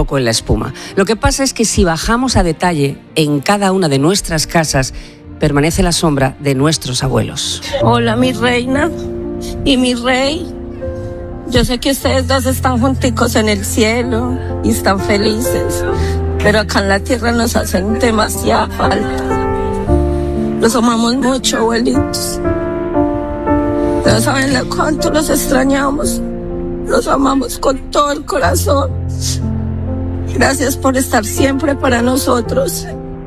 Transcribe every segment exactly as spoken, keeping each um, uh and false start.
poco en la espuma. Lo que pasa es que si bajamos a detalle, en cada una de nuestras casas permanece la sombra de nuestros abuelos. Hola, mi reina y mi rey. Yo sé que ustedes dos están junticos en el cielo y están felices, pero acá en la tierra nos hacen demasiada falta. Los amamos mucho, abuelitos. No saben lo cuánto los extrañamos. Los amamos con todo el corazón. Gracias por estar siempre para nosotros.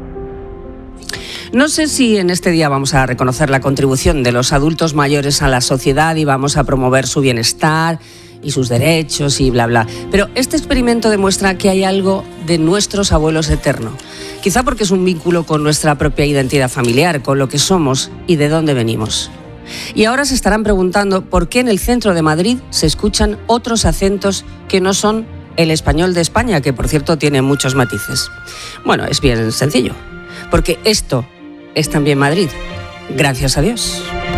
No sé si en este día vamos a reconocer la contribución de los adultos mayores a la sociedad y vamos a promover su bienestar y sus derechos y bla, bla. Pero este experimento demuestra que hay algo de nuestros abuelos eterno. Quizá porque es un vínculo con nuestra propia identidad familiar, con lo que somos y de dónde venimos. Y ahora se estarán preguntando por qué en el centro de Madrid se escuchan otros acentos que no son el español de España, que por cierto tiene muchos matices. Bueno, es bien sencillo, porque esto es también Madrid, gracias a Dios.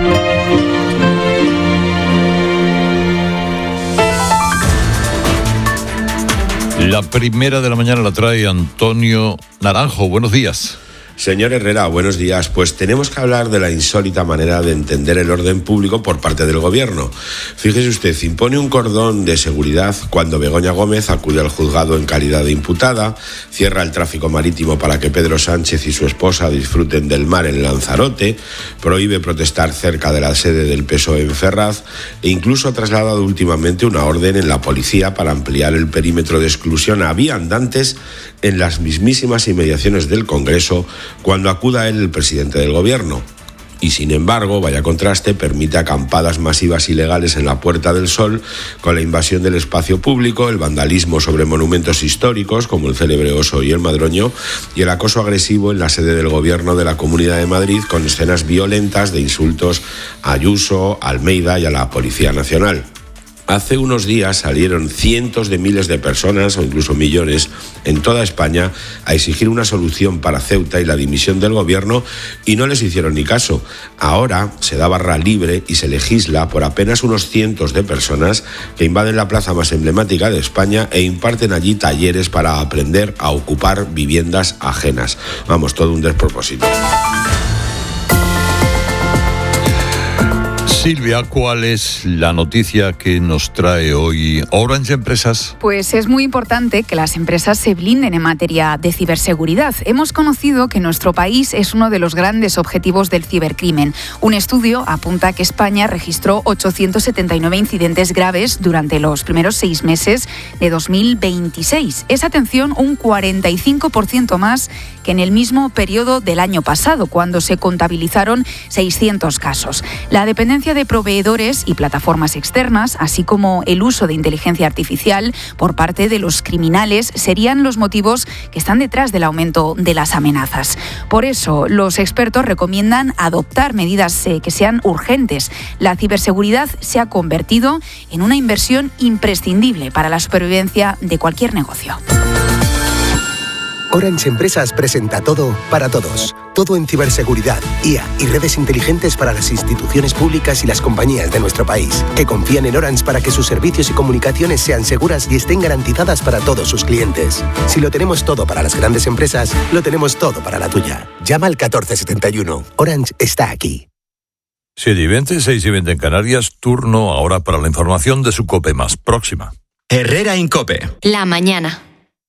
La primera de la mañana la trae Antonio Naranjo. Buenos días. Señor Herrera, buenos días. Pues tenemos que hablar de la insólita manera de entender el orden público por parte del gobierno. Fíjese usted, impone un cordón de seguridad cuando Begoña Gómez acude al juzgado en calidad de imputada, cierra el tráfico marítimo para que Pedro Sánchez y su esposa disfruten del mar en Lanzarote, prohíbe protestar cerca de la sede del P S O E en Ferraz e incluso ha trasladado últimamente una orden en la policía para ampliar el perímetro de exclusión a viandantes en las mismísimas inmediaciones del Congreso cuando acuda a él el presidente del gobierno. Y sin embargo, vaya contraste, permite acampadas masivas ilegales en la Puerta del Sol con la invasión del espacio público, el vandalismo sobre monumentos históricos como el célebre Oso y el Madroño y el acoso agresivo en la sede del gobierno de la Comunidad de Madrid con escenas violentas de insultos a Ayuso, a Almeida y a la Policía Nacional. Hace unos días salieron cientos de miles de personas, o incluso millones, en toda España a exigir una solución para Ceuta y la dimisión del gobierno y no les hicieron ni caso. Ahora se da barra libre y se legisla por apenas unos cientos de personas que invaden la plaza más emblemática de España e imparten allí talleres para aprender a ocupar viviendas ajenas. Vamos, todo un despropósito. Silvia, ¿cuál es la noticia que nos trae hoy Orange Empresas? Pues es muy importante que las empresas se blinden en materia de ciberseguridad. Hemos conocido que nuestro país es uno de los grandes objetivos del cibercrimen. Un estudio apunta que España registró ochocientos setenta y nueve incidentes graves durante los primeros seis meses de dos mil veintiséis. Es, atención, un cuarenta y cinco por ciento más que en el mismo periodo del año pasado, cuando se contabilizaron seiscientos casos. La dependencia de proveedores y plataformas externas, así como el uso de inteligencia artificial por parte de los criminales, serían los motivos que están detrás del aumento de las amenazas. Por eso, los expertos recomiendan adoptar medidas eh, que sean urgentes. La ciberseguridad se ha convertido en una inversión imprescindible para la supervivencia de cualquier negocio. Orange Empresas presenta todo para todos. Todo en ciberseguridad, I A y redes inteligentes para las instituciones públicas y las compañías de nuestro país, que confían en Orange para que sus servicios y comunicaciones sean seguras y estén garantizadas para todos sus clientes. Si lo tenemos todo para las grandes empresas, lo tenemos todo para la tuya. Llama al catorce setenta y uno. Orange está aquí. siete y veinte, seis y veinte en Canarias. Turno ahora para la información de su COPE más próxima. Herrera en COPE. La mañana.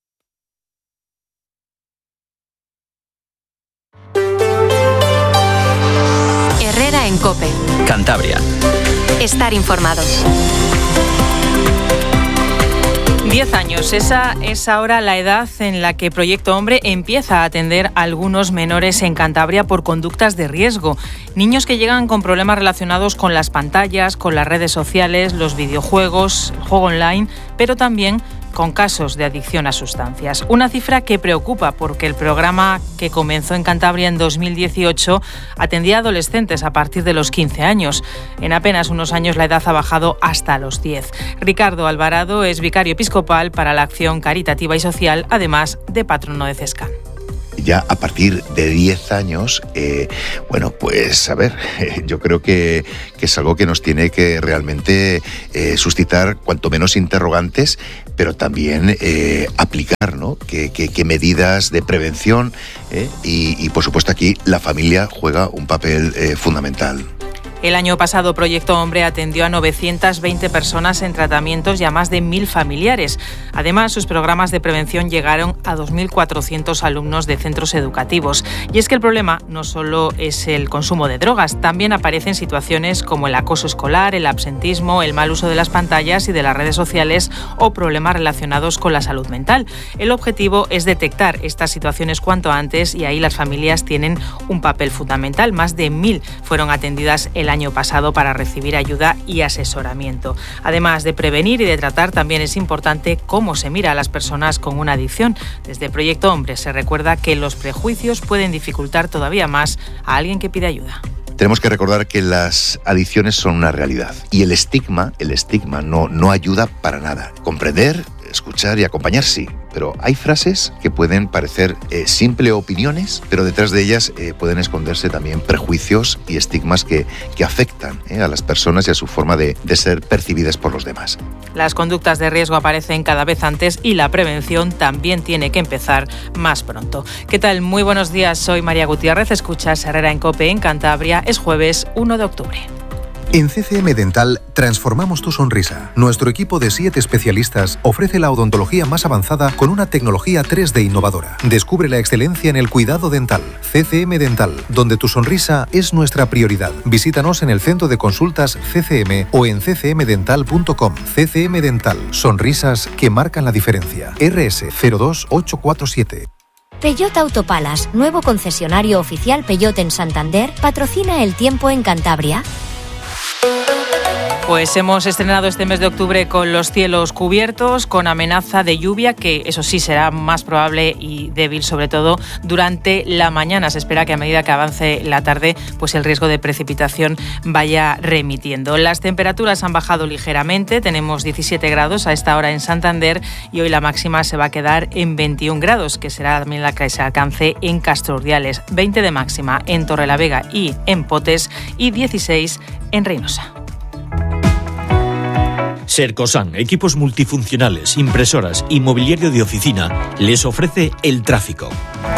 Herrera en COPE. Cantabria. Estar informado. Diez años, esa es ahora la edad en la que Proyecto Hombre empieza a atender a algunos menores en Cantabria por conductas de riesgo. Niños que llegan con problemas relacionados con las pantallas, con las redes sociales, los videojuegos, el juego online, pero también con casos de adicción a sustancias. Una cifra que preocupa porque el programa, que comenzó en Cantabria en dos mil dieciocho, atendía a adolescentes a partir de los quince años. En apenas unos años la edad ha bajado hasta los diez. Ricardo Alvarado es vicario episcopal para la acción caritativa y social, además de patrono de CESCAN. ya a partir de diez años, eh, bueno, pues a ver, eh, yo creo que, que es algo que nos tiene que realmente eh, suscitar cuanto menos interrogantes, pero también eh, aplicar, ¿no? ¿Qué, qué, qué medidas de prevención? Eh? Y, y por supuesto aquí la familia juega un papel eh, fundamental. El año pasado, Proyecto Hombre atendió a novecientas veinte personas en tratamientos y a más de mil familiares. Además, sus programas de prevención llegaron a dos mil cuatrocientos alumnos de centros educativos. Y es que el problema no solo es el consumo de drogas, también aparecen situaciones como el acoso escolar, el absentismo, el mal uso de las pantallas y de las redes sociales o problemas relacionados con la salud mental. El objetivo es detectar estas situaciones cuanto antes y ahí las familias tienen un papel fundamental. Más de mil fueron atendidas el año pasado para recibir ayuda y asesoramiento. Además de prevenir y de tratar, también es importante cómo se mira a las personas con una adicción. Desde Proyecto Hombre se recuerda que los prejuicios pueden dificultar todavía más a alguien que pide ayuda. Tenemos que recordar que las adicciones son una realidad y el estigma, el estigma no, no ayuda para nada. Comprender, escuchar y acompañar sí, pero hay frases que pueden parecer eh, simples opiniones, pero detrás de ellas eh, pueden esconderse también prejuicios y estigmas que, que afectan eh, a las personas y a su forma de, de ser percibidas por los demás. Las conductas de riesgo aparecen cada vez antes y la prevención también tiene que empezar más pronto. ¿Qué tal? Muy buenos días, soy María Gutiérrez, escuchas Herrera en COPE en Cantabria, es jueves uno de octubre. En C C M Dental transformamos tu sonrisa. Nuestro equipo de siete especialistas ofrece la odontología más avanzada con una tecnología tres D innovadora. Descubre la excelencia en el cuidado dental. C C M Dental, donde tu sonrisa es nuestra prioridad. Visítanos en el centro de consultas C C M o en c c m dental punto com. C C M Dental, sonrisas que marcan la diferencia. R S cero dos ocho cuatro siete. Peugeot Autopalas, nuevo concesionario oficial Peugeot en Santander, patrocina el tiempo en Cantabria. Pues hemos estrenado este mes de octubre con los cielos cubiertos, con amenaza de lluvia, que eso sí será más probable y débil, sobre todo durante la mañana. Se espera que a medida que avance la tarde, pues el riesgo de precipitación vaya remitiendo. Las temperaturas han bajado ligeramente, tenemos diecisiete grados a esta hora en Santander y hoy la máxima se va a quedar en veintiún grados, que será también la que se alcance en Castro Urdiales, veinte de máxima en Torrelavega y en Potes y dieciséis en Reynosa. Sercosan, equipos multifuncionales, impresoras y mobiliario de oficina, les ofrece el tráfico.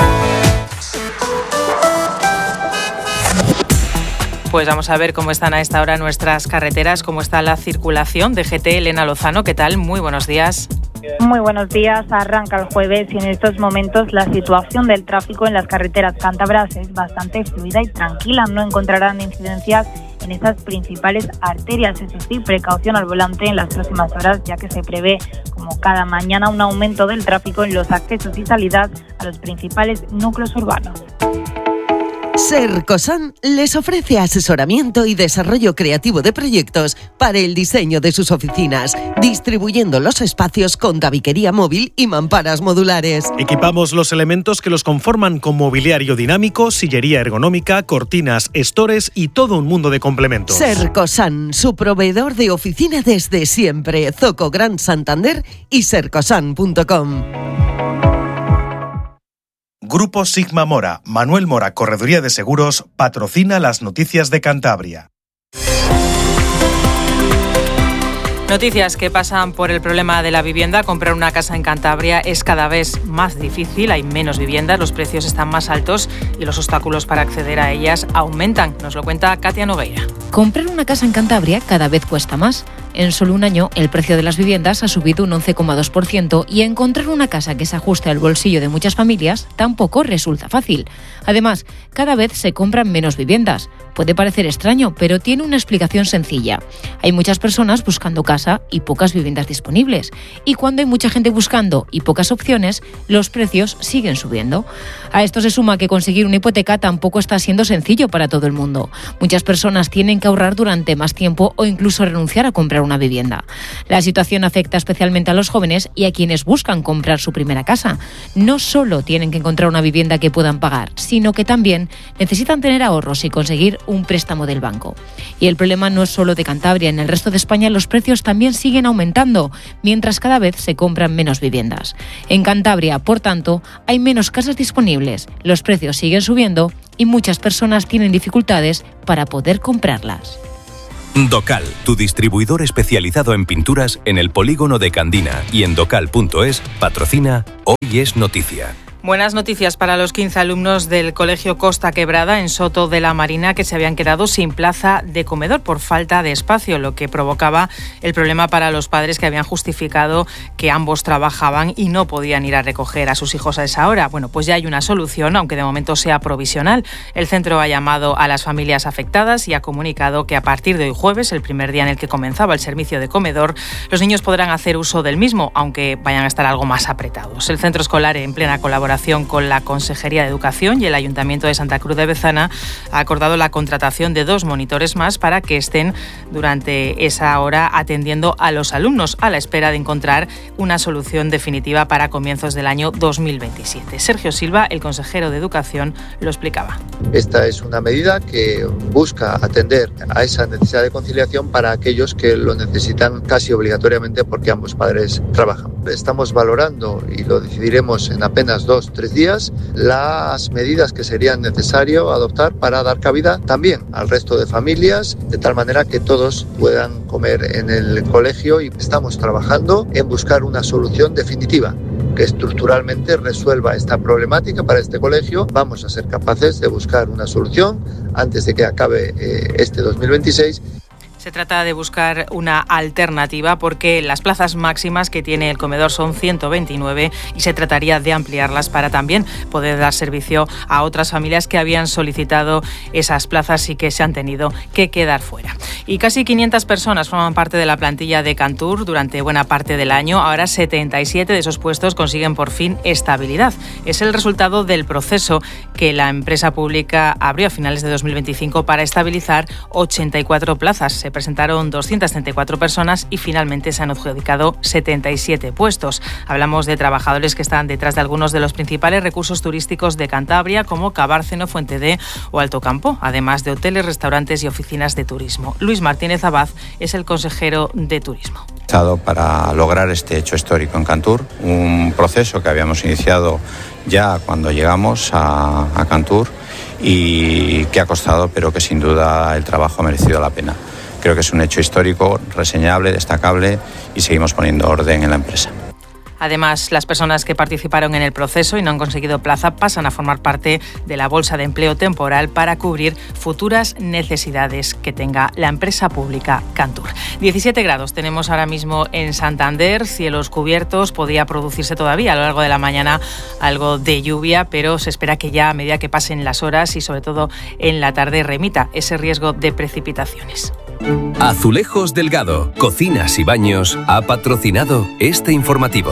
Pues vamos a ver cómo están a esta hora nuestras carreteras, cómo está la circulación. D G T, Elena Lozano, ¿qué tal? Muy buenos días. Muy buenos días, arranca el jueves y en estos momentos la situación del tráfico en las carreteras cántabras es bastante fluida y tranquila, no encontrarán incidencias en esas principales arterias. Eso sí, precaución al volante en las próximas horas, ya que se prevé, como cada mañana, un aumento del tráfico en los accesos y salidas a los principales núcleos urbanos. Sercosan les ofrece asesoramiento y desarrollo creativo de proyectos para el diseño de sus oficinas, distribuyendo los espacios con tabiquería móvil y mamparas modulares. Equipamos los elementos que los conforman con mobiliario dinámico, sillería ergonómica, cortinas, estores y todo un mundo de complementos. Sercosan, su proveedor de oficina desde siempre. Zoco Gran Santander y sercosan punto com. Grupo Sigma Mora, Manuel Mora, Correduría de Seguros, patrocina las noticias de Cantabria. Noticias que pasan por el problema de la vivienda. Comprar una casa en Cantabria es cada vez más difícil, hay menos viviendas, los precios están más altos y los obstáculos para acceder a ellas aumentan. Nos lo cuenta Katia Nogueira. Comprar una casa en Cantabria cada vez cuesta más. En solo un año, el precio de las viviendas ha subido un once coma dos por ciento y encontrar una casa que se ajuste al bolsillo de muchas familias tampoco resulta fácil. Además, cada vez se compran menos viviendas. Puede parecer extraño, pero tiene una explicación sencilla. Hay muchas personas buscando casa y pocas viviendas disponibles. Y cuando hay mucha gente buscando y pocas opciones, los precios siguen subiendo. A esto se suma que conseguir una hipoteca tampoco está siendo sencillo para todo el mundo. Muchas personas tienen que ahorrar durante más tiempo o incluso renunciar a comprar una una vivienda. La situación afecta especialmente a los jóvenes y a quienes buscan comprar su primera casa. No solo tienen que encontrar una vivienda que puedan pagar, sino que también necesitan tener ahorros y conseguir un préstamo del banco. Y el problema no es solo de Cantabria. En el resto de España los precios también siguen aumentando, mientras cada vez se compran menos viviendas. En Cantabria, por tanto, hay menos casas disponibles, los precios siguen subiendo y muchas personas tienen dificultades para poder comprarlas. Docal, tu distribuidor especializado en pinturas en el polígono de Candina y en docal punto es, patrocina Hoy es Noticia. Buenas noticias para los quince alumnos del Colegio Costa Quebrada en Soto de la Marina que se habían quedado sin plaza de comedor por falta de espacio, lo que provocaba el problema para los padres que habían justificado que ambos trabajaban y no podían ir a recoger a sus hijos a esa hora. Bueno, pues ya hay una solución, aunque de momento sea provisional. El centro ha llamado a las familias afectadas y ha comunicado que a partir de hoy jueves, el primer día en el que comenzaba el servicio de comedor, los niños podrán hacer uso del mismo, aunque vayan a estar algo más apretados. El centro escolar, en plena colaboración con la Consejería de Educación y el Ayuntamiento de Santa Cruz de Bezana, ha acordado la contratación de dos monitores más para que estén durante esa hora atendiendo a los alumnos a la espera de encontrar una solución definitiva para comienzos del año dos mil veintisiete. Sergio Silva, el consejero de Educación, lo explicaba. Esta es una medida que busca atender a esa necesidad de conciliación para aquellos que lo necesitan casi obligatoriamente porque ambos padres trabajan. Estamos valorando, y lo decidiremos en apenas dos tres días, las medidas que serían necesario adoptar para dar cabida también al resto de familias, de tal manera que todos puedan comer en el colegio, y estamos trabajando en buscar una solución definitiva que estructuralmente resuelva esta problemática para este colegio. Vamos a ser capaces de buscar una solución antes de que acabe eh, este dos mil veintiséis. Se trata de buscar una alternativa porque las plazas máximas que tiene el comedor son ciento veintinueve y se trataría de ampliarlas para también poder dar servicio a otras familias que habían solicitado esas plazas y que se han tenido que quedar fuera. Y casi quinientas personas forman parte de la plantilla de Cantur durante buena parte del año. Ahora setenta y siete de esos puestos consiguen por fin estabilidad. Es el resultado del proceso que la empresa pública abrió a finales de dos mil veinticinco para estabilizar ochenta y cuatro plazas. Se presentaron doscientas treinta y cuatro personas y finalmente se han adjudicado setenta y siete puestos. Hablamos de trabajadores que están detrás de algunos de los principales recursos turísticos de Cantabria, como Cabárceno, Fuente D o Alto Campo, además de hoteles, restaurantes y oficinas de turismo. Luis Martínez Abad es el consejero de Turismo. Para lograr este hecho histórico en Cantur, un proceso que habíamos iniciado ya cuando llegamos a, a Cantur y que ha costado, pero que sin duda el trabajo ha merecido la pena. Creo que es un hecho histórico, reseñable, destacable y seguimos poniendo orden en la empresa. Además, las personas que participaron en el proceso y no han conseguido plaza pasan a formar parte de la bolsa de empleo temporal para cubrir futuras necesidades que tenga la empresa pública Cantur. diecisiete grados tenemos ahora mismo en Santander, cielos cubiertos, podría producirse todavía a lo largo de la mañana algo de lluvia, pero se espera que ya a medida que pasen las horas y sobre todo en la tarde remita ese riesgo de precipitaciones. Azulejos Delgado, Cocinas y Baños ha patrocinado este informativo.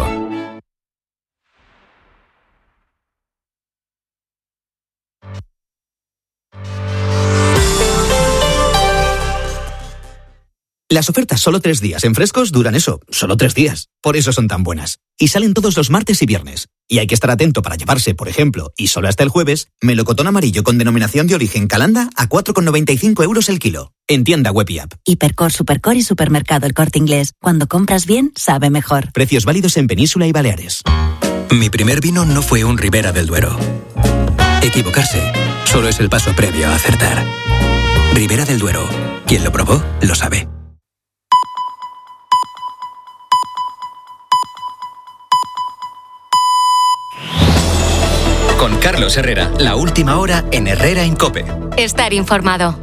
Las ofertas solo tres días en Frescos duran eso, solo tres días. Por eso son tan buenas. Y salen todos los martes y viernes. Y hay que estar atento para llevarse, por ejemplo, y solo hasta el jueves, melocotón amarillo con denominación de origen Calanda a cuatro con noventa y cinco euros el kilo. En tienda web y app. Hipercor, Supercor y Supermercado El Corte Inglés. Cuando compras bien, sabe mejor. Precios válidos en Península y Baleares. Mi primer vino no fue un Ribera del Duero. Equivocarse solo es el paso previo a acertar. Ribera del Duero. Quien lo probó, lo sabe. Con Carlos Herrera, la última hora en Herrera en COPE. Estar informado.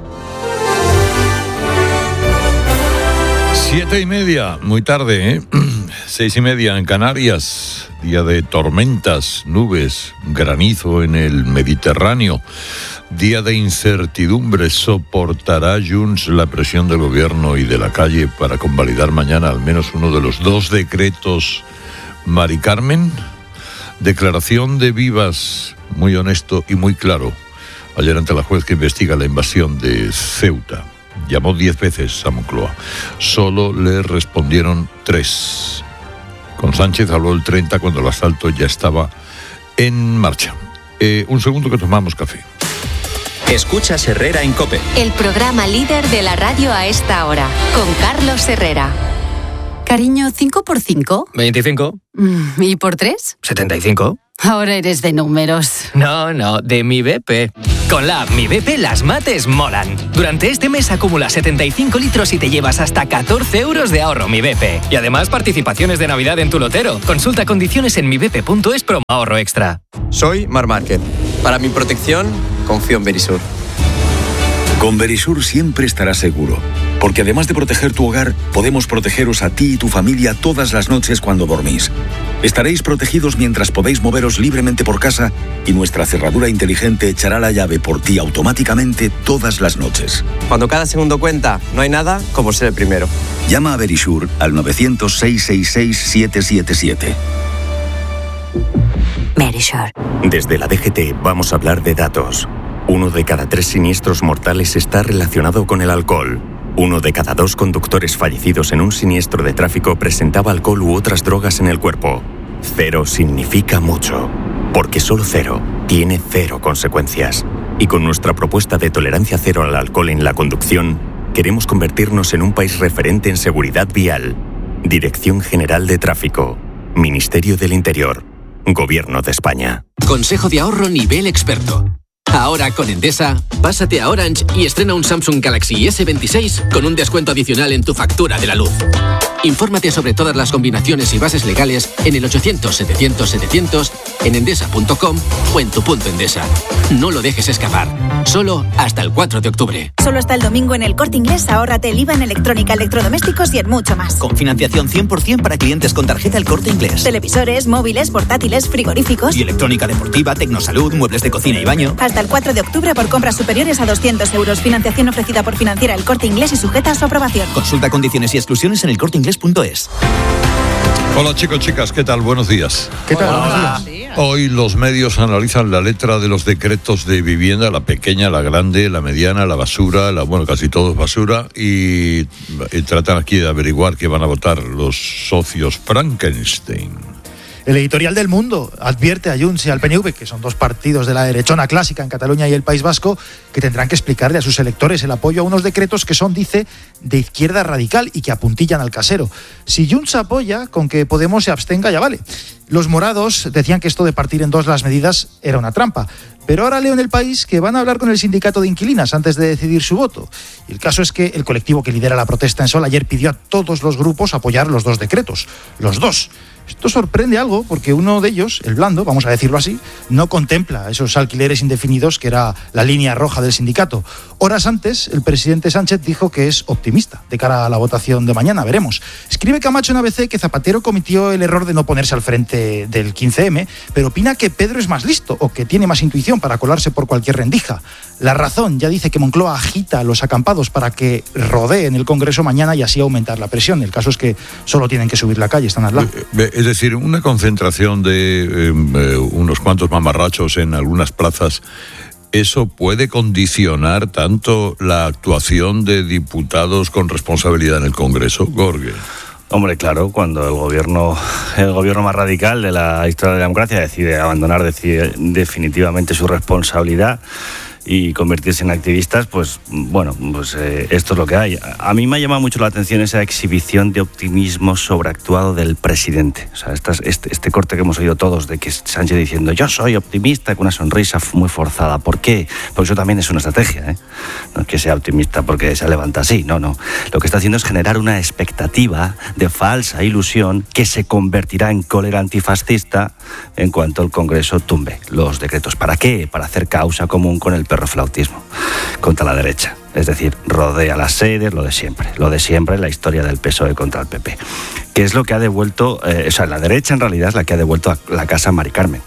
Siete y media, muy tarde, ¿eh? Seis y media en Canarias, día de tormentas, nubes, granizo en el Mediterráneo, día de incertidumbre. ¿Soportará Junts la presión del gobierno y de la calle para convalidar mañana al menos uno de los dos decretos Mari Carmen? Declaración de Vivas, muy honesto y muy claro, ayer ante la juez que investiga la invasión de Ceuta. Llamó diez veces a Moncloa. Solo le respondieron tres. Con Sánchez habló el treinta cuando el asalto ya estaba en marcha. Eh, un segundo que tomamos café. Escuchas Herrera en COPE. El programa líder de la radio a esta hora, con Carlos Herrera. Cariño, ¿cinco por cinco? veinticinco. ¿Y por tres? setenta y cinco. Ahora eres de números. No, no, de Mi B P. Con la app Mi B P las mates molan. Durante este mes acumula setenta y cinco litros y te llevas hasta catorce euros de ahorro Mi B P. Y además participaciones de Navidad en tu lotero. Consulta condiciones en mi b p punto es promo ahorro extra. Soy Mar Márquez. Para mi protección, confío en Verisur. Con Verisur siempre estarás seguro, porque además de proteger tu hogar, podemos protegeros a ti y tu familia todas las noches cuando dormís. Estaréis protegidos mientras podéis moveros libremente por casa y nuestra cerradura inteligente echará la llave por ti automáticamente todas las noches. Cuando cada segundo cuenta, no hay nada como ser el primero. Llama a Verisur al novecientos, seiscientos sesenta y seis, setecientos setenta y siete. Verisur. Desde la D G T vamos a hablar de datos. Uno de cada tres siniestros mortales está relacionado con el alcohol. Uno de cada dos conductores fallecidos en un siniestro de tráfico presentaba alcohol u otras drogas en el cuerpo. Cero significa mucho, porque solo cero tiene cero consecuencias. Y con nuestra propuesta de tolerancia cero al alcohol en la conducción, queremos convertirnos en un país referente en seguridad vial. Dirección General de Tráfico. Ministerio del Interior. Gobierno de España. Consejo de ahorro nivel experto. Ahora con Endesa, pásate a Orange y estrena un Samsung Galaxy ese veintiséis con un descuento adicional en tu factura de la luz. Infórmate sobre todas las combinaciones y bases legales en el ochocientos, setecientos, setecientos, en endesa punto com o en tu punto Endesa. No lo dejes escapar. Solo hasta el cuatro de octubre. Solo hasta el domingo en El Corte Inglés, ahórrate el I V A en electrónica, electrodomésticos y en mucho más. Con financiación cien por ciento para clientes con tarjeta El Corte Inglés. Televisores, móviles, portátiles, frigoríficos. Y electrónica deportiva, tecnosalud, muebles de cocina y baño. Hasta el cuatro de octubre por compras superiores a doscientos euros. Financiación ofrecida por Financiera El Corte Inglés y sujeta a su aprobación. Consulta condiciones y exclusiones en el corte inglés punto es. Hola chicos, chicas, ¿qué tal? Buenos días. ¿Qué tal? Hola. Hoy los medios analizan la letra de los decretos de vivienda, la pequeña, la grande, la mediana, la basura, la, bueno, casi todo es basura, y, y tratan aquí de averiguar qué van a votar los socios Frankenstein. El editorial del Mundo advierte a Junts y al P N V, que son dos partidos de la derechona clásica en Cataluña y el País Vasco, que tendrán que explicarle a sus electores el apoyo a unos decretos que son, dice, de izquierda radical y que apuntillan al casero. Si Junts apoya, con que Podemos se abstenga ya vale. Los morados decían que esto de partir en dos las medidas era una trampa. Pero ahora leo en El País que van a hablar con el sindicato de inquilinas antes de decidir su voto. Y el caso es que el colectivo que lidera la protesta en Sol ayer pidió a todos los grupos apoyar los dos decretos. Los dos. Esto sorprende algo porque uno de ellos, el blando, vamos a decirlo así, no contempla esos alquileres indefinidos que era la línea roja del sindicato. Horas antes, el presidente Sánchez dijo que es optimista de cara a la votación de mañana, veremos. Escribe Camacho en A B C que Zapatero cometió el error de no ponerse al frente del quince eme, pero opina que Pedro es más listo o que tiene más intuición para colarse por cualquier rendija. La Razón ya dice que Moncloa agita a los acampados para que rodeen el Congreso mañana y así aumentar la presión. El caso es que solo tienen que subir la calle, están al lado. Es decir, una concentración de eh, unos cuantos mamarrachos en algunas plazas, ¿eso puede condicionar tanto la actuación de diputados con responsabilidad en el Congreso, Gorge? Hombre, claro, cuando el gobierno el gobierno más radical de la historia de la democracia decide abandonar decide, definitivamente su responsabilidad y convertirse en activistas, pues bueno, pues eh, esto es lo que hay. A mí me ha llamado mucho la atención esa exhibición de optimismo sobreactuado del presidente. O sea, estas, este, este corte que hemos oído todos de que Sánchez diciendo yo soy optimista con una sonrisa muy forzada. ¿Por qué? Porque eso también es una estrategia, ¿eh? No es que sea optimista porque se levanta así, no, no. Lo que está haciendo es generar una expectativa de falsa ilusión que se convertirá en cólera antifascista en cuanto el Congreso tumbe los decretos. ¿Para qué? Para hacer causa común con el perroflautismo contra la derecha, es decir, rodea las sedes, lo de siempre, lo de siempre, la historia del P S O E contra el P P, que es lo que ha devuelto, eh, o sea, la derecha en realidad es la que ha devuelto a la casa a Mari Carmen.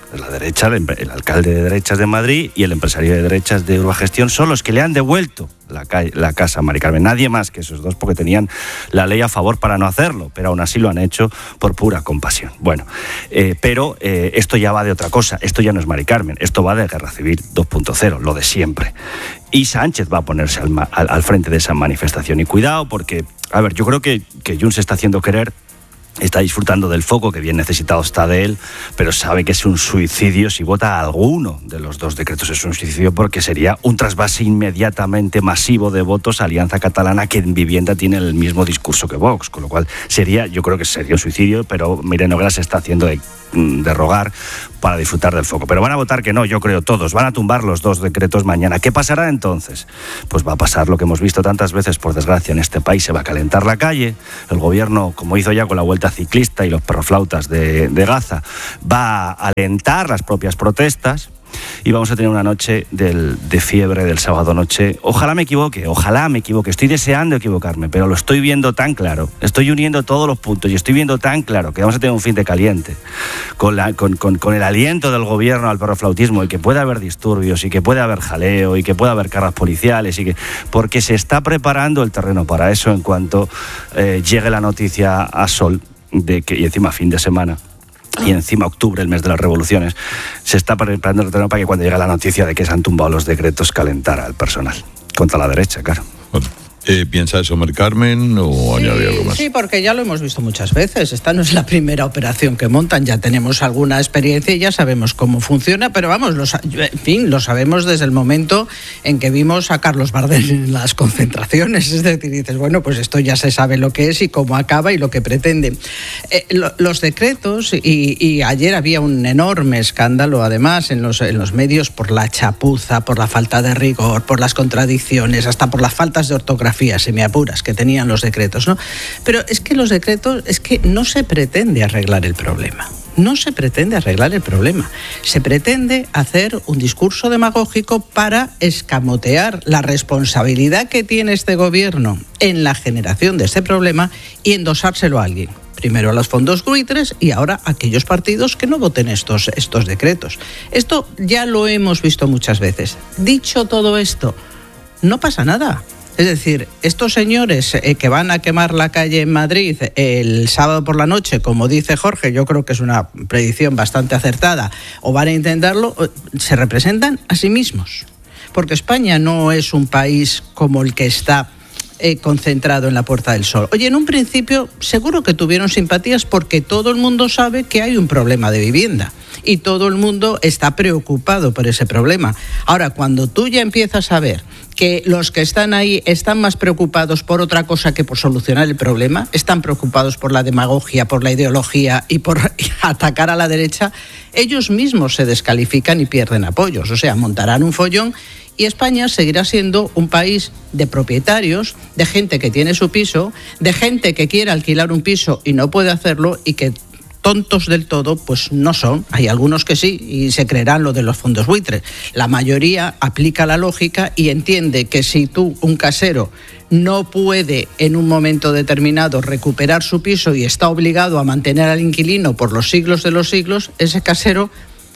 La derecha, el, el alcalde de derechas de Madrid y el empresario de derechas de Urbagestión son los que le han devuelto la, la casa a Mari Carmen. Nadie más que esos dos, porque tenían la ley a favor para no hacerlo, pero aún así lo han hecho por pura compasión. Bueno, eh, pero eh, esto ya va de otra cosa. Esto ya no es Mari Carmen, esto va de Guerra Civil dos punto cero, lo de siempre. Y Sánchez va a ponerse al, al, al frente de esa manifestación. Y cuidado, porque, a ver, yo creo que, que Junts se está haciendo querer. Está disfrutando del foco, que bien necesitado está de él, pero sabe que es un suicidio si vota a alguno de los dos decretos. Es un suicidio porque sería un trasvase inmediatamente masivo de votos a Alianza Catalana, que en vivienda tiene el mismo discurso que Vox, con lo cual sería, yo creo que sería un suicidio, pero Miren Noguera se está haciendo de, de rogar para disfrutar del foco. Pero van a votar que no, yo creo todos, van a tumbar los dos decretos mañana. ¿Qué pasará entonces? Pues va a pasar lo que hemos visto tantas veces, por desgracia, en este país. Se va a calentar la calle, el gobierno, como hizo ya con la Vuelta Ciclista y los perroflautas de, de Gaza, va a alentar las propias protestas y vamos a tener una noche del, de fiebre del sábado noche. Ojalá me equivoque, ojalá me equivoque, estoy deseando equivocarme, pero lo estoy viendo tan claro, estoy uniendo todos los puntos y estoy viendo tan claro que vamos a tener un fin de caliente con, la, con, con, con el aliento del gobierno al perroflautismo, y que puede haber disturbios y que puede haber jaleo y que puede haber cargas policiales, y que, porque se está preparando el terreno para eso en cuanto eh, llegue la noticia a Sol de que, y encima fin de semana, y encima octubre, el mes de las revoluciones, se está preparando el terreno para que cuando llegue la noticia de que se han tumbado los decretos calentara al personal. Contra la derecha, claro. Bueno. Eh, ¿Piensa eso, Mari Carmen, o sí, añade algo más? Sí, porque ya lo hemos visto muchas veces. Esta no es la primera operación que montan. Ya tenemos alguna experiencia y ya sabemos cómo funciona, pero vamos, lo, en fin, lo sabemos desde el momento en que vimos a Carlos Bardem en las concentraciones. Es decir, dices, bueno, pues esto ya se sabe lo que es y cómo acaba y lo que pretende. Eh, lo, los decretos, y, y ayer había un enorme escándalo, además, en los, en los medios por la chapuza, por la falta de rigor, por las contradicciones, hasta por las faltas de ortografía, si me apuras, que tenían los decretos, ¿no? Pero es que los decretos, es que no se pretende arreglar el problema. No se pretende arreglar el problema. Se pretende hacer un discurso demagógico para escamotear la responsabilidad que tiene este gobierno en la generación de este problema y endosárselo a alguien. Primero a los fondos buitres y ahora a aquellos partidos que no voten estos, estos decretos. Esto ya lo hemos visto muchas veces. Dicho todo esto, no pasa nada. Es decir, estos señores eh, que van a quemar la calle en Madrid el sábado por la noche, como dice Jorge, yo creo que es una predicción bastante acertada, o van a intentarlo, se representan a sí mismos. Porque España no es un país como el que está eh, concentrado en la Puerta del Sol. Oye, en un principio seguro que tuvieron simpatías porque todo el mundo sabe que hay un problema de vivienda y todo el mundo está preocupado por ese problema. Ahora, cuando tú ya empiezas a ver que los que están ahí están más preocupados por otra cosa que por solucionar el problema, están preocupados por la demagogia, por la ideología y por atacar a la derecha, ellos mismos se descalifican y pierden apoyos. O sea, montarán un follón y España seguirá siendo un país de propietarios, de gente que tiene su piso, de gente que quiere alquilar un piso y no puede hacerlo y que tontos del todo, pues no son. Hay algunos que sí y se creerán lo de los fondos buitres. La mayoría aplica la lógica y entiende que si tú, un casero, no puede en un momento determinado recuperar su piso y está obligado a mantener al inquilino por los siglos de los siglos, ese casero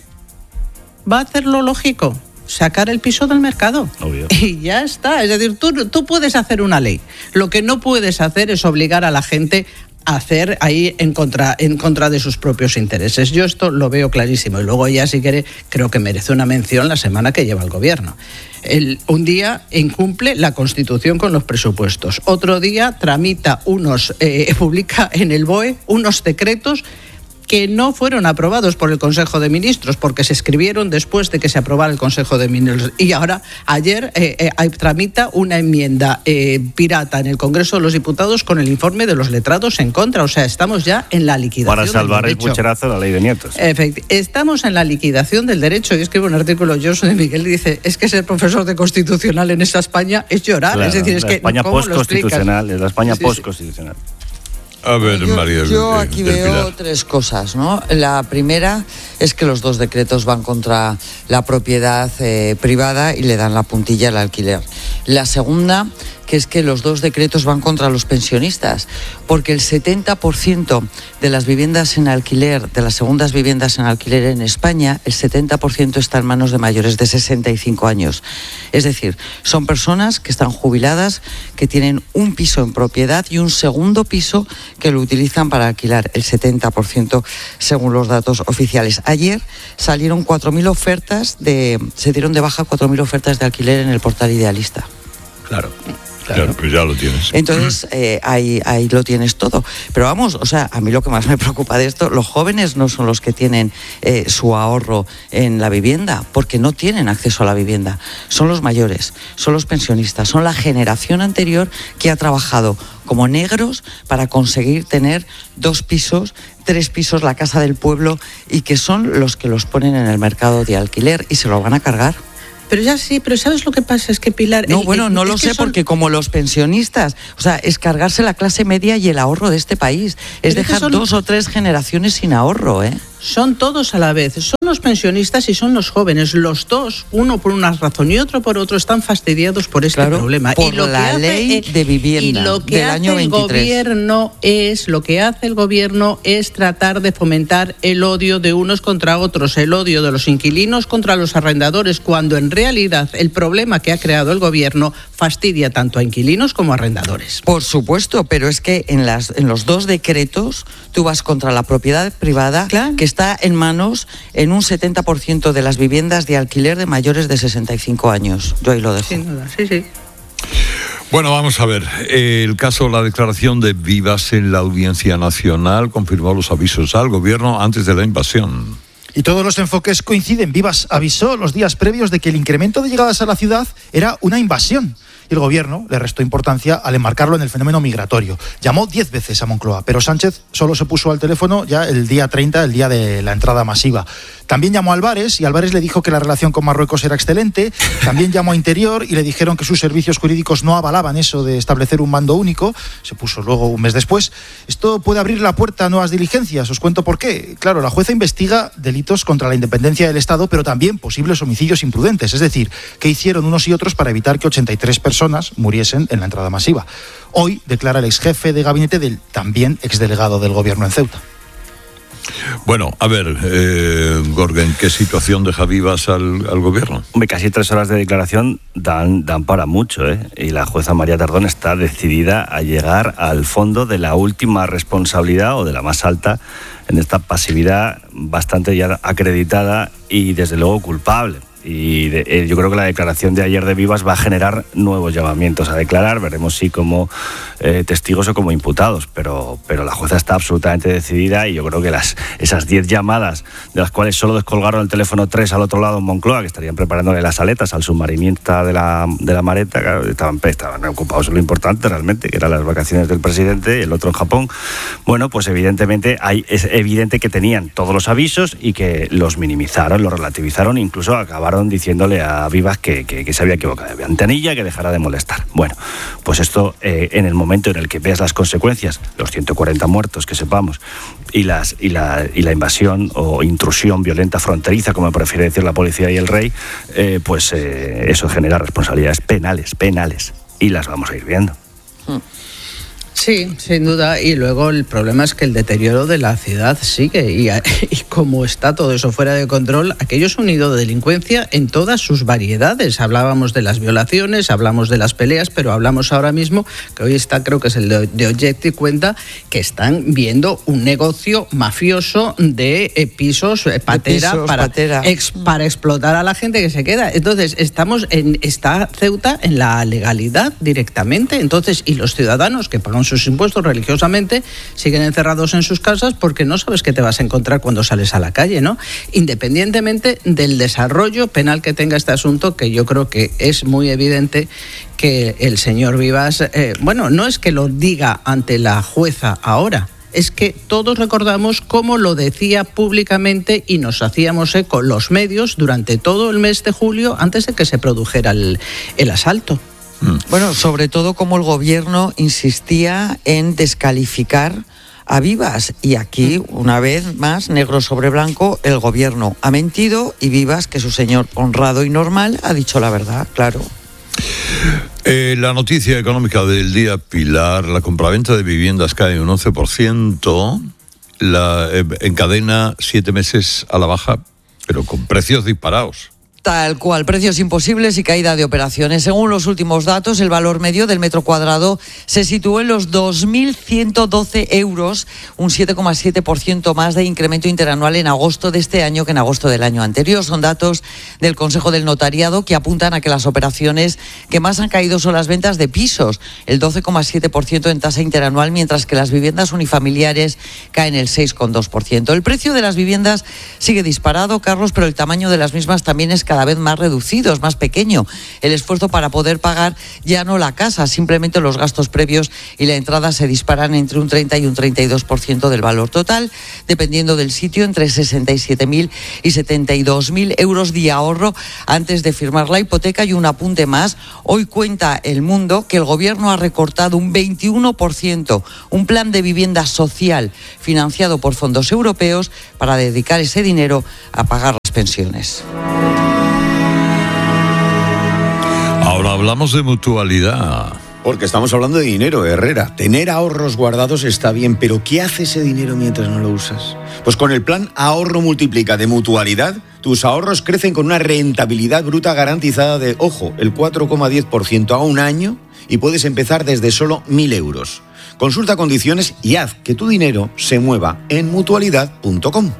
va a hacer lo lógico, sacar el piso del mercado. Obvio. Y ya está. Es decir, tú, tú puedes hacer una ley. Lo que no puedes hacer es obligar a la gente hacer ahí en contra, en contra de sus propios intereses. Yo esto lo veo clarísimo. Y luego ya, si quiere, creo que merece una mención la semana que lleva el gobierno. El, un día incumple la Constitución con los presupuestos. Otro día tramita unos, eh, publica en el B O E unos decretos que no fueron aprobados por el Consejo de Ministros, porque se escribieron después de que se aprobara el Consejo de Ministros. Y ahora, ayer, eh, eh, tramita una enmienda eh, pirata en el Congreso de los Diputados con el informe de los letrados en contra. O sea, estamos ya en la liquidación para salvar del el pucherazo de la ley de nietos. Efectivamente. Estamos en la liquidación del derecho. Yo escribo un artículo, yo soy de Miguel, y dice, es que ser profesor de Constitucional en esta España es llorar. Claro, es decir, es la que España postconstitucional, es la España sí, postconstitucional. Sí. A ver, yo, María. Yo de, aquí de veo Pilar. tres cosas, ¿no? La primera es que los dos decretos van contra la propiedad eh, privada y le dan la puntilla al alquiler. La segunda, que es que los dos decretos van contra los pensionistas, porque el setenta por ciento de las viviendas en alquiler, de las segundas viviendas en alquiler en España, el setenta por ciento está en manos de mayores de sesenta y cinco años. Es decir, son personas que están jubiladas, que tienen un piso en propiedad y un segundo piso que lo utilizan para alquilar, el setenta por ciento según los datos oficiales. Ayer salieron cuatro mil ofertas, de, se dieron de baja cuatro mil ofertas de alquiler en el portal Idealista. Claro. Claro, pues ya lo tienes. Entonces, eh, ahí, ahí lo tienes todo. Pero vamos, o sea, a mí lo que más me preocupa de esto, los jóvenes no son los que tienen eh, su ahorro en la vivienda, porque no tienen acceso a la vivienda. Son los mayores, son los pensionistas, son la generación anterior que ha trabajado como negros para conseguir tener dos pisos, tres pisos, la casa del pueblo, y que son los que los ponen en el mercado de alquiler y se lo van a cargar. Pero ya sí, pero ¿sabes lo que pasa? Es que Pilar... No, el, bueno, el, no lo sé, son... porque como los pensionistas, o sea, es cargarse la clase media y el ahorro de este país. Es pero dejar es son... dos o tres generaciones sin ahorro, ¿eh? Son todos a la vez. Son los pensionistas y son los jóvenes. Los dos, uno por una razón y otro por otro, están fastidiados por este claro, problema. Por y lo la que hace, ley eh, de vivienda y lo que del hace año veintitrés. El gobierno es, lo que hace el gobierno es tratar de fomentar el odio de unos contra otros, el odio de los inquilinos contra los arrendadores, cuando en realidad el problema que ha creado el gobierno fastidia tanto a inquilinos como a arrendadores. Por supuesto, pero es que en, las, en los dos decretos tú vas contra la propiedad privada, claro, que está en manos en un setenta por ciento de las viviendas de alquiler de mayores de sesenta y cinco años. Yo ahí lo dejo. Sin duda, sí, sí. Bueno, vamos a ver. El caso, la declaración de Vivas en la Audiencia Nacional confirmó los avisos al gobierno antes de la invasión. Y todos los enfoques coinciden. Vivas avisó los días previos de que el incremento de llegadas a la ciudad era una invasión. Y el gobierno le restó importancia al enmarcarlo en el fenómeno migratorio. Llamó diez veces a Moncloa, pero Sánchez solo se puso al teléfono ya el día treinta, el día de la entrada masiva. También llamó a Álvarez y Álvarez le dijo que la relación con Marruecos era excelente. También llamó a Interior y le dijeron que sus servicios jurídicos no avalaban eso de establecer un mando único. Se puso luego un mes después. Esto puede abrir la puerta a nuevas diligencias. Os cuento por qué. Claro, la jueza investiga delitos contra la independencia del Estado, pero también posibles homicidios imprudentes. Es decir, qué hicieron unos y otros para evitar que ochenta y tres personas muriesen en la entrada masiva. Hoy declara el ex jefe de gabinete del también exdelegado del gobierno en Ceuta. Bueno, a ver, eh, Gorgen, ¿qué situación deja Vivas al, al gobierno? Hombre, casi tres horas de declaración dan, dan para mucho, ¿eh? Y la jueza María Tardón está decidida a llegar al fondo de la última responsabilidad o de la más alta en esta pasividad bastante ya acreditada y desde luego culpable. Y de, eh, yo creo que la declaración de ayer de Vivas va a generar nuevos llamamientos a declarar, veremos si como eh, testigos o como imputados, pero, pero la jueza está absolutamente decidida y yo creo que las, esas diez llamadas, de las cuales solo descolgaron el teléfono tres al otro lado en Moncloa, que estarían preparándole las aletas al submarinista de la, de la Mareta, claro, estaban, estaban ocupados en lo importante realmente, que eran las vacaciones del presidente y el otro en Japón. Bueno, pues evidentemente hay, es evidente que tenían todos los avisos y que los minimizaron, los relativizaron, incluso acabaron diciéndole a Vivas que, que, que se había equivocado de ventanilla, que dejara de molestar. Bueno, pues esto eh, en el momento en el que veas las consecuencias, los ciento cuarenta muertos que sepamos, y, las, y, la, y la invasión o intrusión violenta fronteriza, como prefiere decir la policía y el rey, eh, pues eh, eso genera responsabilidades penales, penales, y las vamos a ir viendo. Hmm. Sí, sin duda, y luego el problema es que el deterioro de la ciudad sigue y, y como está todo eso fuera de control, aquello es un nido de delincuencia en todas sus variedades. Hablábamos de las violaciones, hablamos de las peleas, pero hablamos ahora mismo, que hoy está, creo que es el de, de Objective, cuenta que están viendo un negocio mafioso de eh, pisos, eh, patera, pisos, para, patera. Ex, para explotar a la gente que se queda. Entonces, estamos en, está Ceuta en la legalidad directamente, entonces, y los ciudadanos que pagan sus impuestos religiosamente siguen encerrados en sus casas porque no sabes qué te vas a encontrar cuando sales a la calle, ¿no? Independientemente del desarrollo penal que tenga este asunto, que yo creo que es muy evidente que el señor Vivas, eh, bueno, no es que lo diga ante la jueza ahora, es que todos recordamos cómo lo decía públicamente y nos hacíamos eco los medios durante todo el mes de julio antes de que se produjera el, el asalto. Bueno, sobre todo como el gobierno insistía en descalificar a Vivas y aquí, una vez más, negro sobre blanco, el gobierno ha mentido y Vivas, que es un señor honrado y normal, ha dicho la verdad, claro. Eh, la noticia económica del día, Pilar: la compraventa de viviendas cae un once por ciento, la, eh, encadena siete meses a la baja, pero con precios disparados. Tal cual, precios imposibles y caída de operaciones. Según los últimos datos, el valor medio del metro cuadrado se situó en los dos mil ciento doce euros, un siete coma siete por ciento más de incremento interanual en agosto de este año que en agosto del año anterior. Son datos del Consejo del Notariado que apuntan a que las operaciones que más han caído son las ventas de pisos, el doce coma siete por ciento en tasa interanual, mientras que las viviendas unifamiliares caen el seis coma dos por ciento. El precio de las viviendas sigue disparado, Carlos, pero el tamaño de las mismas también es cada vez más reducido, es más pequeño. El esfuerzo para poder pagar ya no la casa, simplemente los gastos previos y la entrada se disparan entre un treinta y un treinta y dos por ciento del valor total, dependiendo del sitio, entre sesenta y siete mil y setenta y dos mil euros de ahorro antes de firmar la hipoteca. Y un apunte más: hoy cuenta El Mundo que el gobierno ha recortado un veintiuno por ciento un plan de vivienda social financiado por fondos europeos para dedicar ese dinero a pagar las pensiones. Ahora hablamos de mutualidad. Porque estamos hablando de dinero, Herrera. Tener ahorros guardados está bien, pero ¿qué hace ese dinero mientras no lo usas? Pues con el plan Ahorro Multiplica de Mutualidad, tus ahorros crecen con una rentabilidad bruta garantizada de, ojo, el cuatro coma diez por ciento a un año, y puedes empezar desde solo mil euros. Consulta condiciones y haz que tu dinero se mueva en mutualidad punto com.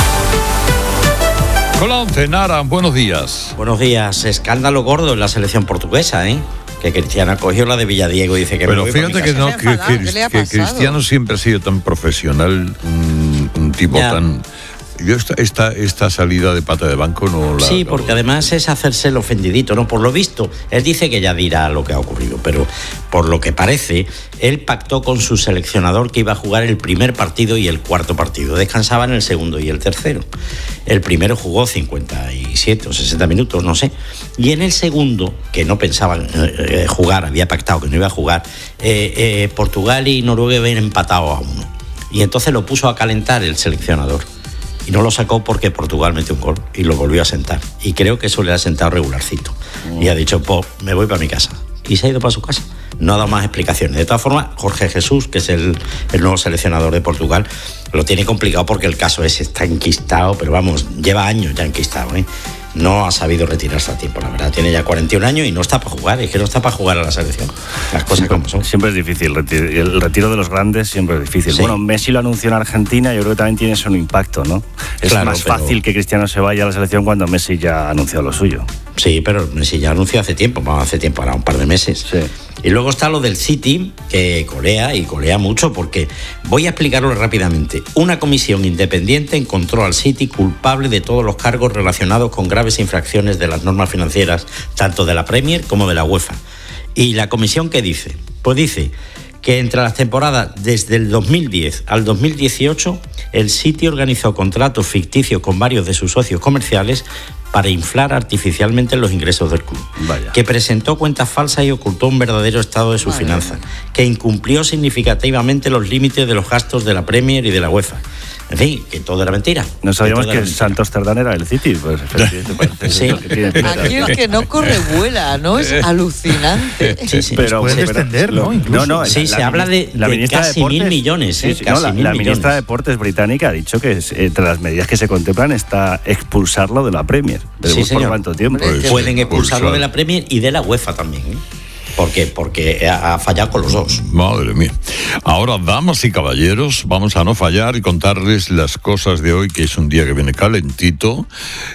Hola, once, Nara, buenos días. Buenos días. Escándalo gordo en la selección portuguesa, ¿eh? Que Cristiano cogió la de Villadiego y dice que... Pero me voy fíjate que no, que, que, que Cristiano siempre ha sido tan profesional, un, un tipo ya. tan... Yo esta, esta, esta salida de pata de banco no la... Sí, porque además es hacerse el ofendidito, ¿no? Por lo visto, él dice que ya dirá lo que ha ocurrido, pero por lo que parece, él pactó con su seleccionador que iba a jugar el primer partido y el cuarto partido. Descansaban el segundo y el tercero. El primero jugó cincuenta y siete o sesenta minutos, no sé. Y en el segundo, que no pensaban eh, jugar, había pactado que no iba a jugar, eh, eh, Portugal y Noruega habían empatado a uno. Y entonces lo puso a calentar el seleccionador. Y no lo sacó porque Portugal metió un gol y lo volvió a sentar. Y creo que eso le ha sentado regularcito. Oh. Y ha dicho, pues me voy para mi casa. Y se ha ido para su casa. No ha dado más explicaciones. De todas formas, Jorge Jesús, que es el, el nuevo seleccionador de Portugal, lo tiene complicado porque el caso ese está enquistado, pero vamos, lleva años ya enquistado, ¿eh? No ha sabido retirarse a tiempo, la verdad. Tiene ya cuarenta y un años y no está para jugar. Es que no está para jugar a la selección. Las cosas siempre, como son. Siempre es difícil. El retiro de los grandes siempre es difícil. Sí. Bueno, Messi lo anunció en Argentina. Yo creo que también tiene eso un impacto, ¿no? Es claro, más pero... fácil que Cristiano se vaya a la selección cuando Messi ya ha anunciado lo suyo. Sí, pero Messi ya anunció hace tiempo. Bueno, hace tiempo, ahora un par de meses. Sí. Y luego está lo del City, que colea y colea mucho, porque voy a explicarlo rápidamente. Una comisión independiente encontró al City culpable de todos los cargos relacionados con graves infracciones de las normas financieras, tanto de la Premier como de la UEFA. ¿Y la comisión qué dice? Pues dice que entre las temporadas desde el dos mil diez al dos mil dieciocho, el City organizó contratos ficticios con varios de sus socios comerciales para inflar artificialmente los ingresos del club. Vaya. Que presentó cuentas falsas y ocultó un verdadero estado de sus finanzas, que incumplió significativamente los límites de los gastos de la Premier y de la UEFA. En fin, que todo era mentira. No sabíamos que, que Santos Terdán era el City. Pues efectivamente. Sí. Aquí el que no corre vuela, ¿no? Es alucinante. Sí, sí. Pero puede extender, ¿no? Incluso. No, no. Sí, la, se la, habla de, la de casi de Deportes, mil millones. Sí, ¿eh? sí, casi no, la, mil la millones. ministra de Deportes británica ha dicho que es, entre las medidas que se contemplan está expulsarlo de la Premier. Sí, señor. ¿Por cuánto tiempo? Pues pueden expulsarlo de la Premier y de la UEFA también, ¿eh? ¿Por qué? Porque ha fallado con los dos. Madre mía. Ahora, damas y caballeros, vamos a no fallar y contarles las cosas de hoy, que es un día que viene calentito,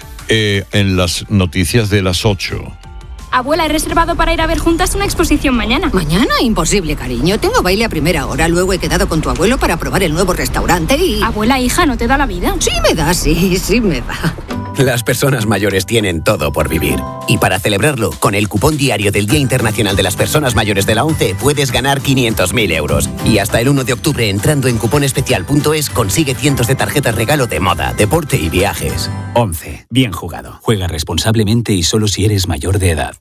eh, en las noticias de las ocho. Abuela, he reservado para ir a ver juntas una exposición mañana. ¿Mañana? Imposible, cariño. Tengo baile a primera hora. Luego he quedado con tu abuelo para probar el nuevo restaurante y... Abuela, hija, ¿no te da la vida? Sí me da, sí, sí me da. Las personas mayores tienen todo por vivir. Y para celebrarlo, con el cupón diario del Día Internacional de las Personas Mayores de la ONCE puedes ganar quinientos mil euros. Y hasta el uno de octubre, entrando en cuponespecial punto es, consigue cientos de tarjetas regalo de moda, deporte y viajes. ONCE. Bien jugado. Juega responsablemente y solo si eres mayor de edad.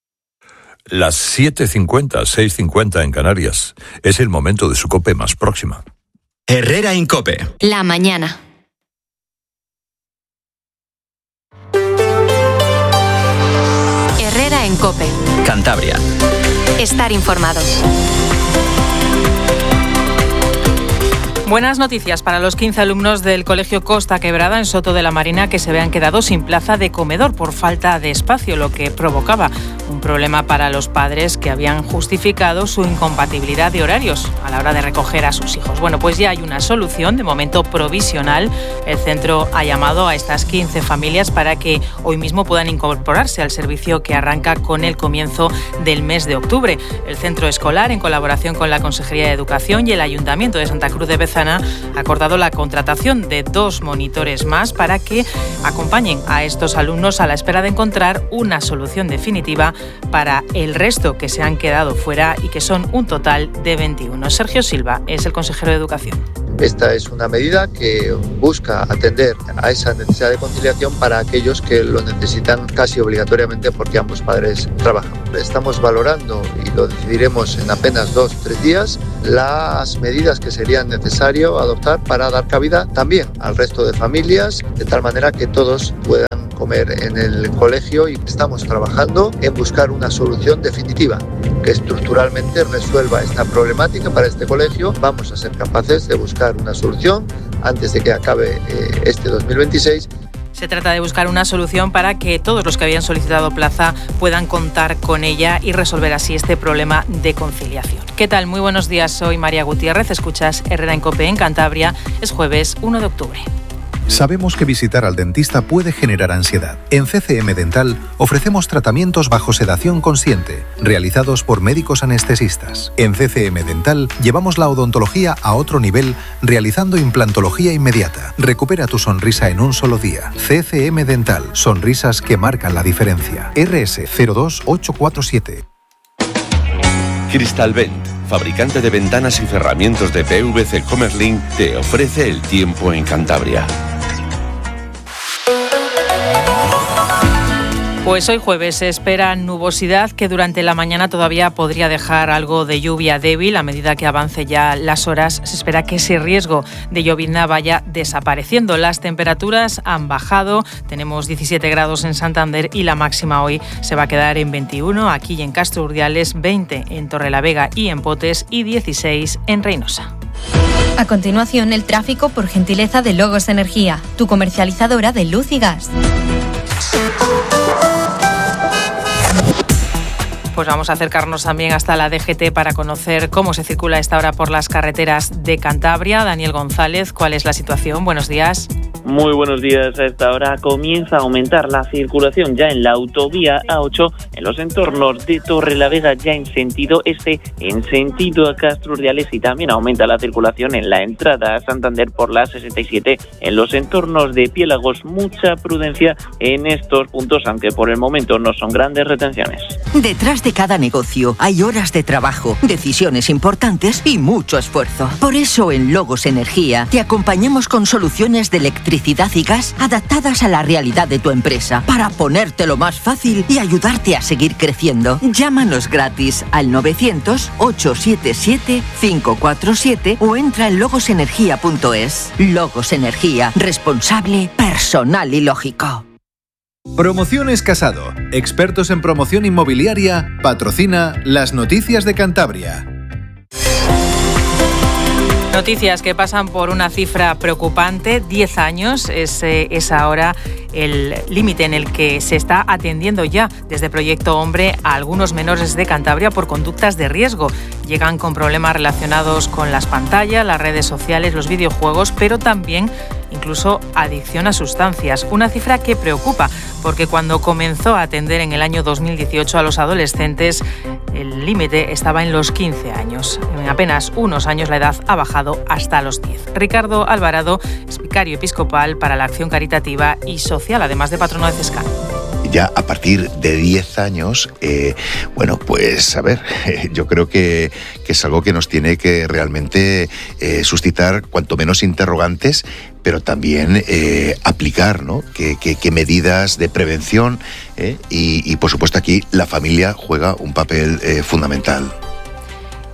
Las siete cincuenta, seis cincuenta en Canarias. Es el momento de su COPE más próxima. Herrera en COPE. La mañana. Herrera en COPE. Cantabria. Estar informado. Buenas noticias para los quince alumnos del Colegio Costa Quebrada en Soto de la Marina que se habían quedado sin plaza de comedor por falta de espacio, lo que provocaba un problema para los padres que habían justificado su incompatibilidad de horarios a la hora de recoger a sus hijos. Bueno, pues ya hay una solución, de momento provisional. El centro ha llamado a estas quince familias para que hoy mismo puedan incorporarse al servicio que arranca con el comienzo del mes de octubre. El centro escolar, en colaboración con la Consejería de Educación y el Ayuntamiento de Santa Cruz de Bezana, ha acordado la contratación de dos monitores más para que acompañen a estos alumnos a la espera de encontrar una solución definitiva para el resto que se han quedado fuera y que son un total de veintiuno. Sergio Silva es el consejero de Educación. Esta es una medida que busca atender a esa necesidad de conciliación para aquellos que lo necesitan casi obligatoriamente porque ambos padres trabajan. Estamos valorando, y lo decidiremos en apenas dos o tres días, las medidas que serían necesarias adoptar para dar cabida también al resto de familias, de tal manera que todos puedan comer en el colegio, y estamos trabajando en buscar una solución definitiva que estructuralmente resuelva esta problemática para este colegio. Vamos a ser capaces de buscar una solución antes de que acabe eh, este dos mil veintiséis. Se trata de buscar una solución para que todos los que habían solicitado plaza puedan contar con ella y resolver así este problema de conciliación. ¿Qué tal? Muy buenos días, soy María Gutiérrez, escuchas Herrera en COPE en Cantabria. Es jueves uno de octubre. Sabemos que visitar al dentista puede generar ansiedad. En C C M Dental ofrecemos tratamientos bajo sedación consciente, realizados por médicos anestesistas. En C C M Dental llevamos la odontología a otro nivel, realizando implantología inmediata. Recupera tu sonrisa en un solo día. C C M Dental, sonrisas que marcan la diferencia. R S cero dos ocho cuatro siete. Cristalvent, fabricante de ventanas y cerramientos de P V C Commerlin, te ofrece el tiempo en Cantabria. Pues hoy jueves se espera nubosidad que durante la mañana todavía podría dejar algo de lluvia débil. A medida que avance ya las horas, se espera que ese riesgo de llovizna vaya desapareciendo. Las temperaturas han bajado, tenemos diecisiete grados en Santander y la máxima hoy se va a quedar en veintiuno, aquí en Castro Urdiales, veinte en Torrelavega y en Potes y dieciséis en Reynosa. A continuación, el tráfico por gentileza de Logos Energía, tu comercializadora de luz y gas. Pues vamos a acercarnos también hasta la D G T para conocer cómo se circula a esta hora por las carreteras de Cantabria. Daniel González, ¿cuál es la situación? Buenos días. Muy buenos días. A esta hora comienza a aumentar la circulación ya en la autovía A ocho en los entornos de Torrelavega, ya en sentido este, en sentido a Castro Urdiales, y también aumenta la circulación en la entrada a Santander por la sesenta y siete en los entornos de Piélagos. Mucha prudencia en estos puntos, aunque por el momento no son grandes retenciones. Detrás de cada negocio hay horas de trabajo, decisiones importantes y mucho esfuerzo. Por eso en Logos Energía te acompañamos con soluciones de electricidad y gas adaptadas a la realidad de tu empresa para ponértelo más fácil y ayudarte a seguir creciendo. Llámanos gratis al novecientos, ochocientos setenta y siete, cinco cuatro siete o entra en logos energía punto es. Logos Energía, responsable, personal y lógico. Promociones Casado, expertos en promoción inmobiliaria, patrocina las noticias de Cantabria. Noticias que pasan por una cifra preocupante. diez años es, eh, es ahora el límite en el que se está atendiendo ya desde Proyecto Hombre a algunos menores de Cantabria por conductas de riesgo. Llegan con problemas relacionados con las pantallas, las redes sociales, los videojuegos, pero también incluso adicción a sustancias. Una cifra que preocupa porque cuando comenzó a atender en el año dos mil dieciocho a los adolescentes, el límite estaba en los quince años. En apenas unos años la edad ha bajado hasta los diez. Ricardo Alvarado es vicario episcopal para la acción caritativa y social, además de patrono de CESCAN. Ya a partir de diez años, eh, bueno, pues a ver, eh, yo creo que, que es algo que nos tiene que realmente eh, suscitar cuanto menos interrogantes, pero también eh, aplicar, ¿no? ¿Qué, qué, qué medidas de prevención? Eh, y, y por supuesto aquí la familia juega un papel eh, fundamental.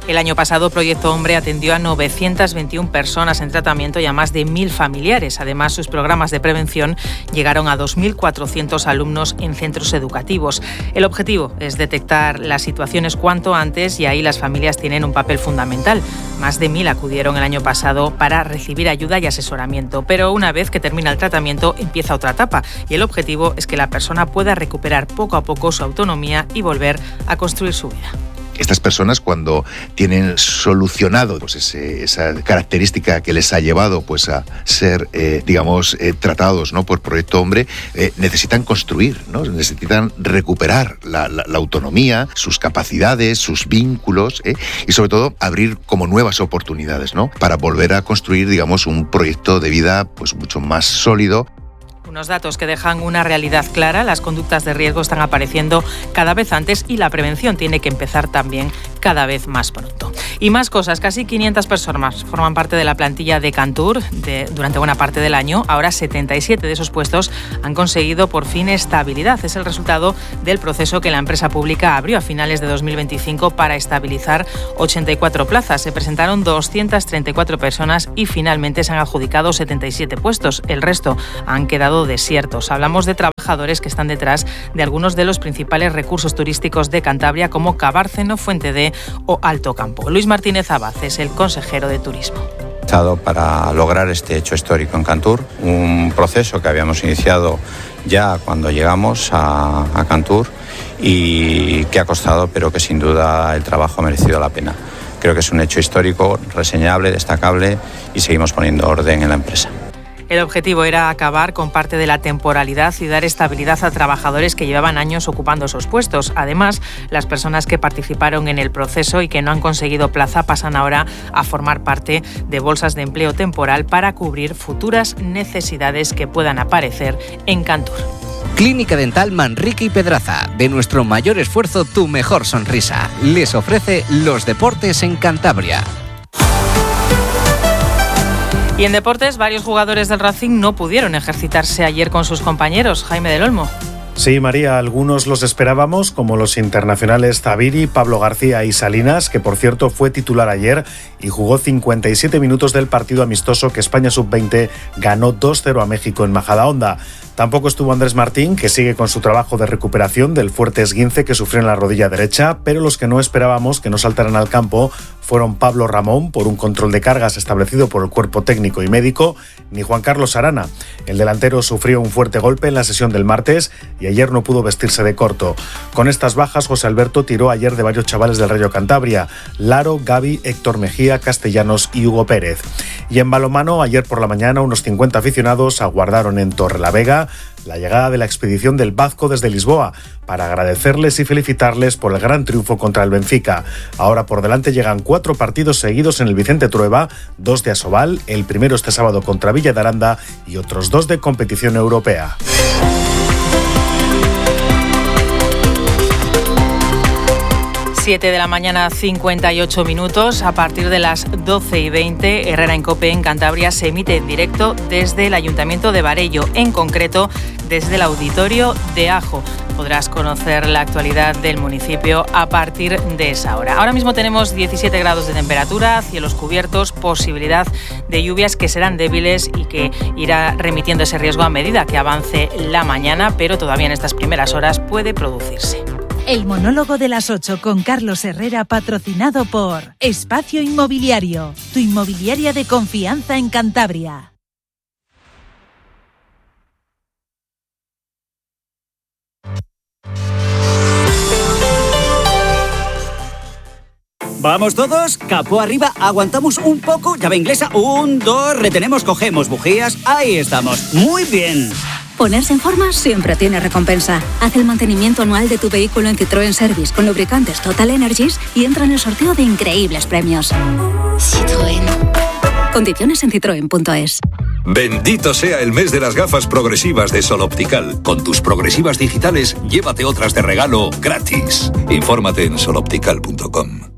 El año pasado, Proyecto Hombre atendió a novecientas veintiuna personas en tratamiento y a más de mil familiares. Además, sus programas de prevención llegaron a dos mil cuatrocientos alumnos en centros educativos. El objetivo es detectar las situaciones cuanto antes y ahí las familias tienen un papel fundamental. Más de mil acudieron el año pasado para recibir ayuda y asesoramiento. Pero una vez que termina el tratamiento, empieza otra etapa y el objetivo es que la persona pueda recuperar poco a poco su autonomía y volver a construir su vida. Estas personas, cuando tienen solucionado pues ese, esa característica que les ha llevado pues a ser, eh, digamos, eh, tratados, ¿no?, por Proyecto Hombre, eh, necesitan construir, ¿no?, necesitan recuperar la, la, la autonomía, sus capacidades, sus vínculos, ¿eh? y sobre todo abrir como nuevas oportunidades, ¿no?, para volver a construir, digamos, un proyecto de vida pues mucho más sólido. Unos datos que dejan una realidad clara: las conductas de riesgo están apareciendo cada vez antes y la prevención tiene que empezar también cada vez más pronto. Y más cosas, casi quinientas personas forman parte de la plantilla de Cantur de, durante buena parte del año. Ahora setenta y siete de esos puestos han conseguido por fin estabilidad. Es el resultado del proceso que la empresa pública abrió a finales de dos mil veinticinco para estabilizar ochenta y cuatro plazas. Se presentaron doscientas treinta y cuatro personas y finalmente se han adjudicado setenta y siete puestos. El resto han quedado desiertos. Hablamos de trabajadores que están detrás de algunos de los principales recursos turísticos de Cantabria, como Cabárceno, Fuente D o Alto Campo. Luis Martínez Abad es el consejero de Turismo. Para lograr este hecho histórico en Cantur, un proceso que habíamos iniciado ya cuando llegamos a, a Cantur y que ha costado, pero que sin duda el trabajo ha merecido la pena. Creo que es un hecho histórico, reseñable, destacable y seguimos poniendo orden en la empresa. El objetivo era acabar con parte de la temporalidad y dar estabilidad a trabajadores que llevaban años ocupando esos puestos. Además, las personas que participaron en el proceso y que no han conseguido plaza pasan ahora a formar parte de bolsas de empleo temporal para cubrir futuras necesidades que puedan aparecer en Cantur. Clínica Dental Manrique y Pedraza. De nuestro mayor esfuerzo, tu mejor sonrisa. Les ofrece los deportes en Cantabria. Y en deportes, varios jugadores del Racing no pudieron ejercitarse ayer con sus compañeros. Jaime del Olmo. Sí, María, algunos los esperábamos, como los internacionales Zubiri, Pablo García y Salinas, que por cierto fue titular ayer y jugó cincuenta y siete minutos del partido amistoso que España sub veinte ganó dos cero a México en Majadahonda. Tampoco estuvo Andrés Martín, que sigue con su trabajo de recuperación del fuerte esguince que sufrió en la rodilla derecha, pero los que no esperábamos que no saltaran al campo fueron Pablo Ramón, por un control de cargas establecido por el cuerpo técnico y médico, ni Juan Carlos Arana. El delantero sufrió un fuerte golpe en la sesión del martes y ayer no pudo vestirse de corto. Con estas bajas, José Alberto tiró ayer de varios chavales del Rayo Cantabria: Laro, Gaby, Héctor Mejía, Castellanos y Hugo Pérez. Y en balonmano, ayer por la mañana, unos cincuenta aficionados aguardaron en Torrelavega la llegada de la expedición del Vasco desde Lisboa para agradecerles y felicitarles por el gran triunfo contra el Benfica. Ahora por delante llegan cuatro partidos seguidos en el Vicente Trueba, dos de Asobal, el primero este sábado contra Villa de Aranda y otros dos de competición europea. siete de la mañana, cincuenta y ocho minutos. A partir de las doce y veinte, Herrera en COPE en Cantabria se emite en directo desde el Ayuntamiento de Varello, en concreto desde el Auditorio de Ajo. Podrás conocer la actualidad del municipio a partir de esa hora. Ahora mismo tenemos diecisiete grados de temperatura, cielos cubiertos, posibilidad de lluvias que serán débiles y que irá remitiendo ese riesgo a medida que avance la mañana, pero todavía en estas primeras horas puede producirse. El monólogo de las ocho con Carlos Herrera, patrocinado por Espacio Inmobiliario, tu inmobiliaria de confianza en Cantabria. Vamos todos, capó arriba, aguantamos un poco, llave inglesa, un, dos, retenemos, cogemos bujías, ahí estamos, muy bien. Ponerse en forma siempre tiene recompensa. Haz el mantenimiento anual de tu vehículo en Citroën Service con lubricantes Total Energies y entra en el sorteo de increíbles premios. Citroën. Condiciones en citroen punto es. Bendito sea el mes de las gafas progresivas de Sol Optical. Con tus progresivas digitales, llévate otras de regalo gratis. Infórmate en sol optical punto com.